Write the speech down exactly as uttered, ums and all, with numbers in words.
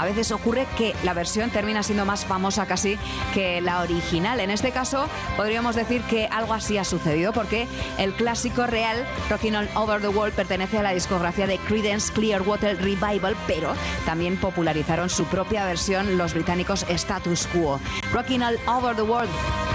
a veces ocurre que la versión termina siendo más famosa casi que la original. En este caso podríamos decir que algo así ha sucedido, porque el clásico real Rockin' All Over the World pertenece a la discografía de Creedence Clearwater Revival, pero también popularizaron su propia versión los británicos Status Quo. Rockin' All Over the World